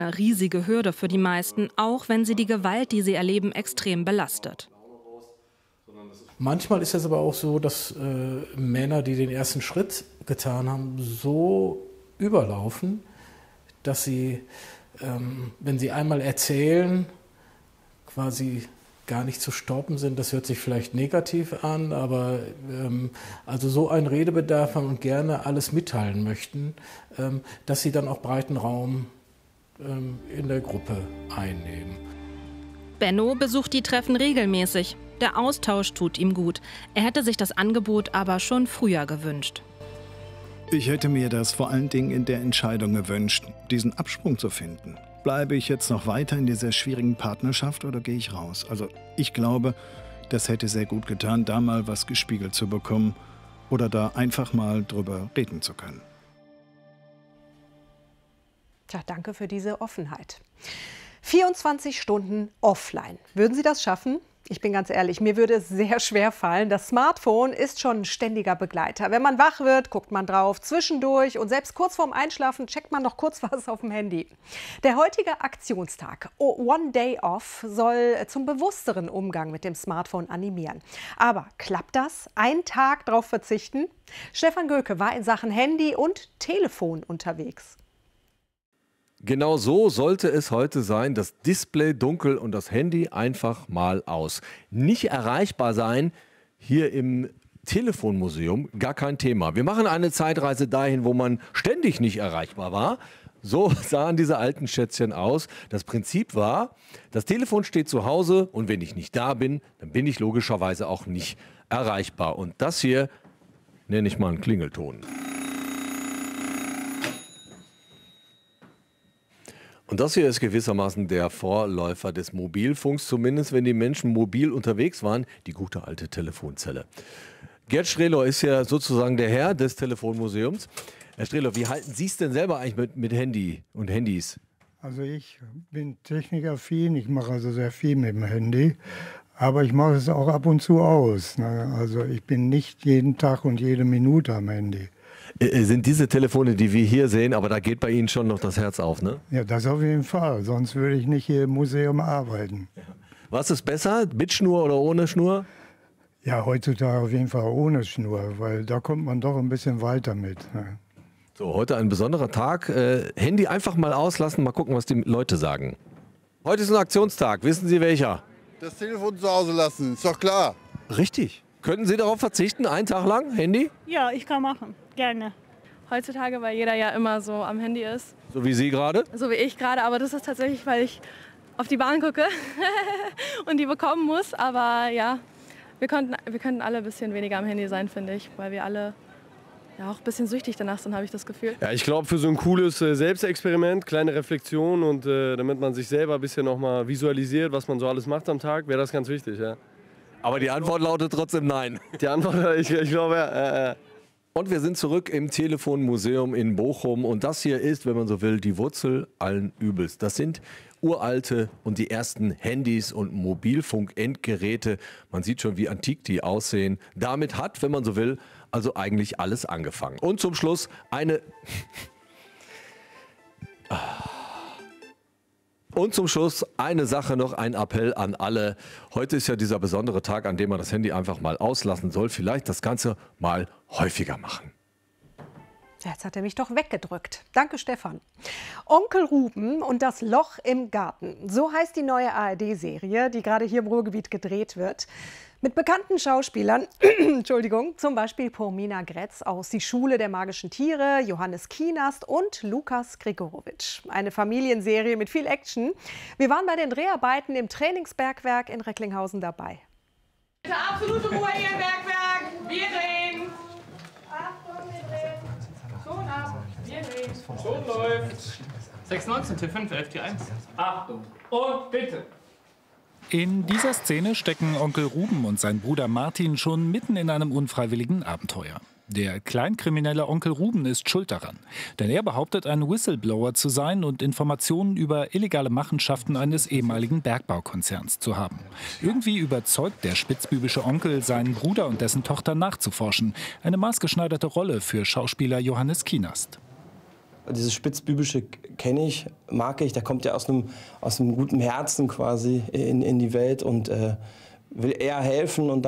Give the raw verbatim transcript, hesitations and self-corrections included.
Eine riesige Hürde für die meisten, auch wenn sie die Gewalt, die sie erleben, extrem belastet. Manchmal ist es aber auch so, dass äh, Männer, die den ersten Schritt getan haben, so überlaufen, dass sie, ähm, wenn sie einmal erzählen, quasi gar nicht zu stoppen sind. Das hört sich vielleicht negativ an, aber ähm, also so einen Redebedarf haben und gerne alles mitteilen möchten, ähm, dass sie dann auch breiten Raum ähm, in der Gruppe einnehmen. Benno besucht die Treffen regelmäßig. Der Austausch tut ihm gut. Er hätte sich das Angebot aber schon früher gewünscht. Ich hätte mir das vor allen Dingen in der Entscheidung gewünscht, diesen Absprung zu finden. Bleibe ich jetzt noch weiter in dieser schwierigen Partnerschaft oder gehe ich raus? Also ich glaube, das hätte sehr gut getan, da mal was gespiegelt zu bekommen oder da einfach mal drüber reden zu können. Tja, danke für diese Offenheit. vierundzwanzig Stunden offline. Würden Sie das schaffen? Ich bin ganz ehrlich, mir würde es sehr schwer fallen. Das Smartphone ist schon ein ständiger Begleiter. Wenn man wach wird, guckt man drauf, zwischendurch und selbst kurz vorm Einschlafen checkt man noch kurz was auf dem Handy. Der heutige Aktionstag One Day Off soll zum bewussteren Umgang mit dem Smartphone animieren. Aber klappt das? Einen Tag drauf verzichten? Stefan Göke war in Sachen Handy und Telefon unterwegs. Genau so sollte es heute sein, das Display dunkel und das Handy einfach mal aus. Nicht erreichbar sein hier im Telefonmuseum, gar kein Thema. Wir machen eine Zeitreise dahin, wo man ständig nicht erreichbar war. So sahen diese alten Schätzchen aus. Das Prinzip war, das Telefon steht zu Hause und wenn ich nicht da bin, dann bin ich logischerweise auch nicht erreichbar. Und das hier nenne ich mal einen Klingelton. Und das hier ist gewissermaßen der Vorläufer des Mobilfunks, zumindest wenn die Menschen mobil unterwegs waren, die gute alte Telefonzelle. Gerd Strelow ist ja sozusagen der Herr des Telefonmuseums. Herr Strelow, wie halten Sie es denn selber eigentlich mit, mit Handy und Handys? Also ich bin technikaffin, ich mache also sehr viel mit dem Handy, aber ich mache es auch ab und zu aus. Ne? Also ich bin nicht jeden Tag und jede Minute am Handy. Sind diese Telefone, die wir hier sehen, aber da geht bei Ihnen schon noch das Herz auf, ne? Ja, das auf jeden Fall, sonst würde ich nicht hier im Museum arbeiten. Was ist besser, mit Schnur oder ohne Schnur? Ja, heutzutage auf jeden Fall ohne Schnur, weil da kommt man doch ein bisschen weiter mit. Ne? So, heute ein besonderer Tag. Äh, Handy einfach mal auslassen, mal gucken, was die Leute sagen. Heute ist ein Aktionstag, wissen Sie welcher? Das Telefon zu Hause lassen, ist doch klar. Richtig. Könnten Sie darauf verzichten, einen Tag lang, Handy? Ja, ich kann machen, gerne. Heutzutage, weil jeder ja immer so am Handy ist. So wie Sie gerade? So wie ich gerade, aber das ist tatsächlich, weil ich auf die Bahn gucke und die bekommen muss. Aber ja, wir könnten, wir könnten alle ein bisschen weniger am Handy sein, finde ich, weil wir alle ja auch ein bisschen süchtig danach sind, habe ich das Gefühl. Ja, ich glaube, für so ein cooles äh, Selbstexperiment, kleine Reflexion und äh, damit man sich selber ein bisschen noch mal visualisiert, was man so alles macht am Tag, wäre das ganz wichtig, ja. Aber die Antwort lautet trotzdem nein. Die Antwort, ich, ich glaube, ja. Äh, Und wir sind zurück im Telefonmuseum in Bochum. Und das hier ist, wenn man so will, die Wurzel allen Übels. Das sind uralte und die ersten Handys und Mobilfunkendgeräte. Man sieht schon, wie antik die aussehen. Damit hat, wenn man so will, also eigentlich alles angefangen. Und zum Schluss eine... Und zum Schluss eine Sache noch, ein Appell an alle. Heute ist ja dieser besondere Tag, an dem man das Handy einfach mal auslassen soll. Vielleicht das Ganze mal häufiger machen. Jetzt hat er mich doch weggedrückt. Danke, Stefan. Onkel Ruben und das Loch im Garten. So heißt die neue A R D-Serie, die gerade hier im Ruhrgebiet gedreht wird. Mit bekannten Schauspielern, Entschuldigung, zum Beispiel Pomina Grätz aus Die Schule der magischen Tiere, Johannes Kienast und Lukas Grigorowitsch. Eine Familienserie mit viel Action. Wir waren bei den Dreharbeiten im Trainingsbergwerk in Recklinghausen dabei. Bitte absolute Ruhe hier im Bergwerk. Wir drehen. Achtung, wir drehen. Schon ab. Wir drehen. Schon läuft. sechs neunzehn T fünf elf T eins. Achtung. Und bitte. In dieser Szene stecken Onkel Ruben und sein Bruder Martin schon mitten in einem unfreiwilligen Abenteuer. Der kleinkriminelle Onkel Ruben ist schuld daran, denn er behauptet, ein Whistleblower zu sein und Informationen über illegale Machenschaften eines ehemaligen Bergbaukonzerns zu haben. Irgendwie überzeugt der spitzbübische Onkel seinen Bruder und dessen Tochter nachzuforschen. Eine maßgeschneiderte Rolle für Schauspieler Johannes Kienast. Dieses Spitzbübische kenne ich, mag ich. Der kommt ja aus einem, aus einem guten Herzen quasi in, in die Welt und äh, will eher helfen und